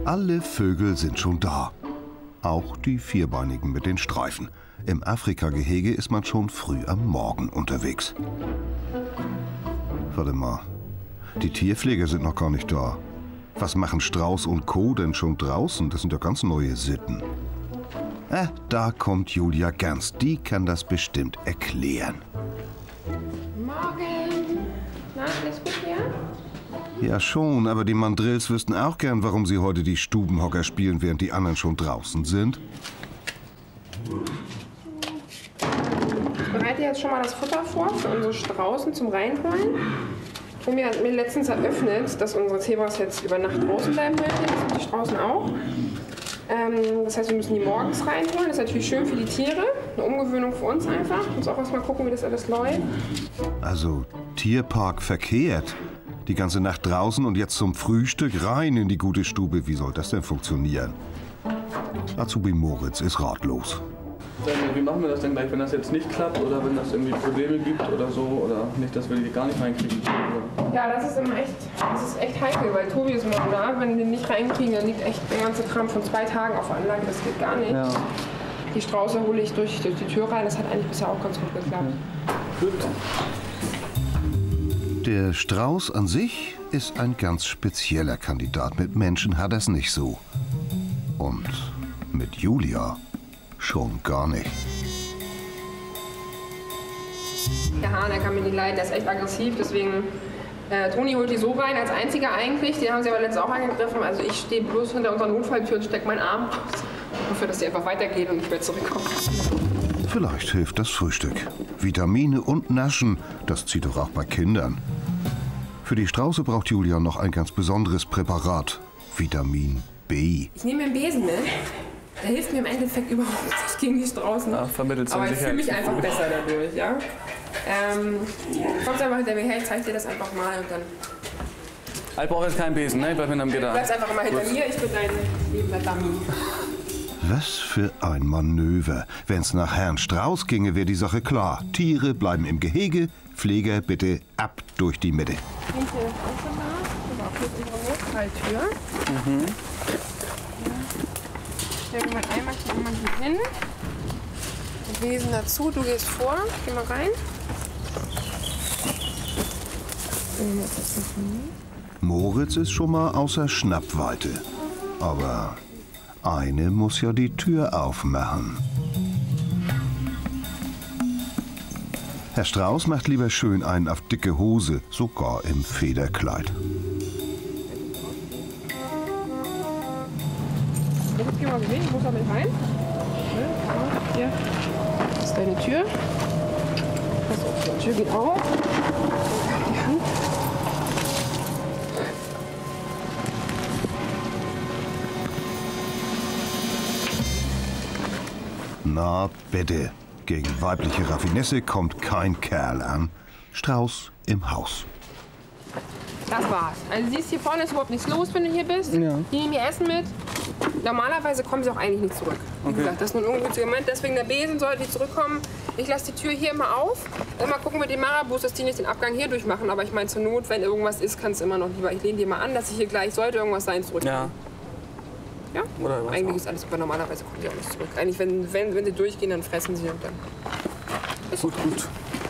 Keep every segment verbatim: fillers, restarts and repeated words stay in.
Alle Vögel sind schon da. Auch die Vierbeinigen mit den Streifen. Im Afrika-Gehege ist man schon früh am Morgen unterwegs. Warte mal, die Tierpfleger sind noch gar nicht da. Was machen Strauß und Co. denn schon draußen? Das sind ja ganz neue Sitten. Ah, da kommt Julia Gans. Die kann das bestimmt erklären. Morgen. Na, alles gut hier? Ja schon, aber die Mandrills wüssten auch gern, warum sie heute die Stubenhocker spielen, während die anderen schon draußen sind. Ich bereite jetzt schon mal das Futter vor für unsere Straußen zum Reinholen. Tomi hat mir letztens eröffnet, dass unsere Zebras jetzt über Nacht draußen bleiben werden, die Straußen auch. Ähm, das heißt, wir müssen die morgens reinholen. Das ist natürlich schön für die Tiere, eine Umgewöhnung für uns einfach. Ich muss auch erst mal gucken, wie das alles läuft. Also Tierpark verkehrt. Die ganze Nacht draußen und jetzt zum Frühstück rein in die gute Stube. Wie soll das denn funktionieren? Azubi Moritz ist ratlos. Wie machen wir das denn gleich, wenn das jetzt nicht klappt oder wenn das irgendwie Probleme gibt oder so? Oder nicht, dass wir die gar nicht reinkriegen? Ja, das ist immer echt, das ist echt heikel, weil Tobi ist immer da. Wenn wir den nicht reinkriegen, dann liegt echt der ganze Kram von zwei Tagen auf der Anlage. Das geht gar nicht. Ja. Die Strauße hole ich durch, durch die Tür rein. Das hat eigentlich bisher auch ganz gut geklappt. Gut. Der Strauß an sich ist ein ganz spezieller Kandidat. Mit Menschen hat er es nicht so. Und mit Julia schon gar nicht. Der Hahn, der kann mir nicht leiden, der ist echt aggressiv, deswegen äh, Toni holt die so rein, als einziger eigentlich. Die haben sie aber letztens auch angegriffen. Also ich stehe bloß hinter unserer Notfalltür und stecke meinen Arm raus. Ich hoffe, dass die einfach weitergeht und nicht mehr zurückkommt. Vielleicht hilft das Frühstück. Vitamine und Naschen, das zieht doch auch bei Kindern. Für die Strauße braucht Julia noch ein ganz besonderes Präparat. Vitamin B. Ich nehme mir einen Besen mit. Der hilft mir im Endeffekt überhaupt nicht gegen die Straußen. Ja, vermittelt aber ich fühle mich einfach besser dadurch, ja. Ähm, kommt einfach hinter mir her, ich zeige dir das einfach mal und dann... Ich brauche jetzt keinen Besen, ne? Ich bleib hinter mir da. Du bleibst einfach mal hinter Gut. mir, ich bin dein liebender Dummy. Was für ein Manöver. Wenn's nach Herrn Strauß ginge, wäre die Sache klar. Tiere bleiben im Gehege, Pfleger bitte ab durch die Mitte. Hier ist unsere Notfalltür. Mhm. Stellen wir einmal hier, einmal hier hin. Wir lesen dazu, du gehst vor, geh mal rein. Moritz ist schon mal außer Schnappweite. Aber eine muss ja die Tür aufmachen. Herr Strauß macht lieber schön einen auf dicke Hose, sogar im Federkleid. Jetzt gehen wir mal bewegen, ich muss damit rein. Hier, das ist deine Tür. Achso, die Tür geht auf. Die Hand. Na bitte, gegen weibliche Raffinesse kommt kein Kerl an. Strauß im Haus. Das war's. Also du siehst, hier vorne ist überhaupt nichts los, wenn du hier bist. Ja. Die nehmen ihr Essen mit. Normalerweise kommen sie auch eigentlich nicht zurück. Wie okay. gesagt, das ist nur ein ungünstiger Moment. Deswegen der Besen sollte die zurückkommen. Ich lasse die Tür hier immer auf. Dann mal gucken mit den Marabus, dass die nicht den Abgang hier durchmachen. Aber ich meine, zur Not, wenn irgendwas ist, kann es immer noch lieber. Ich lehne die mal an, dass ich hier gleich, sollte irgendwas sein, zurückkommen. Ja. Ja? Oder eigentlich ist alles super. Normalerweise kommen die auch nicht zurück. Eigentlich, wenn, wenn, wenn sie durchgehen, dann fressen sie und dann. Ist gut, gut.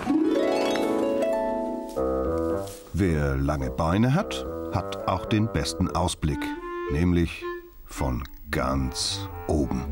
Wer lange Beine hat, hat auch den besten Ausblick. Nämlich von ganz oben.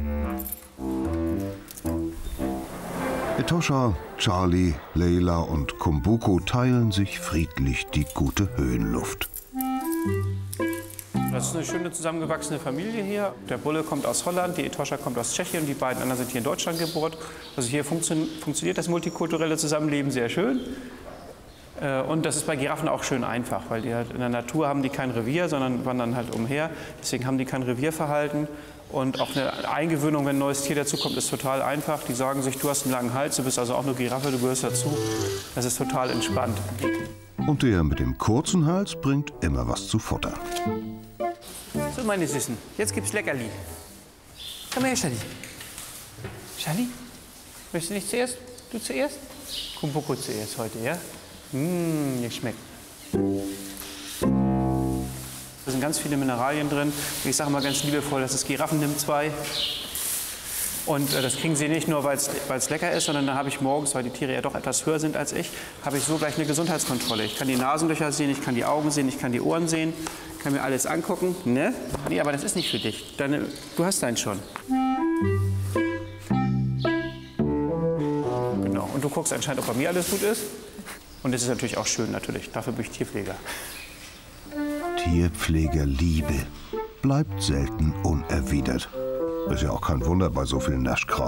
Etosha, Charlie, Leila und Kumbuko teilen sich friedlich die gute Höhenluft. Das ist eine schöne zusammengewachsene Familie hier. Der Bulle kommt aus Holland, die Etosha kommt aus Tschechien, die beiden anderen sind hier in Deutschland geboren. Also hier funktio- funktioniert das multikulturelle Zusammenleben sehr schön. Und das ist bei Giraffen auch schön einfach, weil die halt in der Natur haben die kein Revier, sondern wandern halt umher. Deswegen haben die kein Revierverhalten. Und auch eine Eingewöhnung, wenn ein neues Tier dazukommt, ist total einfach. Die sagen sich, du hast einen langen Hals, du bist also auch eine Giraffe, du gehörst dazu. Das ist total entspannt. Und der mit dem kurzen Hals bringt immer was zu futtern. So, meine Süßen, jetzt gibt's Leckerli. Komm her, Charlie. Charlie, möchtest du nicht zuerst? Du zuerst? Kumbuko zuerst heute, ja? Mmh, ihr schmeckt. Das sind sind ganz viele Mineralien drin. Ich sage mal ganz liebevoll, das ist Giraffen nimm zwei. Und äh, das kriegen sie nicht nur, weil es lecker ist, sondern dann habe ich morgens, weil die Tiere ja doch etwas höher sind als ich, habe ich so gleich eine Gesundheitskontrolle. Ich kann die Nasenlöcher sehen, ich kann die Augen sehen, ich kann die Ohren sehen, kann mir alles angucken. Ne? Nee, aber das ist nicht für dich. Deine, du hast deinen schon. Genau. Und du guckst anscheinend, ob bei mir alles gut ist. Und das ist natürlich auch schön, natürlich. Dafür bin ich Tierpfleger. Tierpflegerliebe bleibt selten unerwidert. Ist ja auch kein Wunder bei so viel Naschkram.